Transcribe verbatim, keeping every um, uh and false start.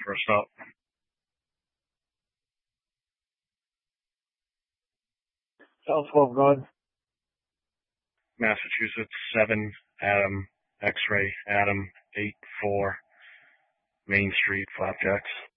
for a stop. South twelve God. Massachusetts, seven, Adam, X-ray, Adam, eight, four, Main Street, Flapjacks.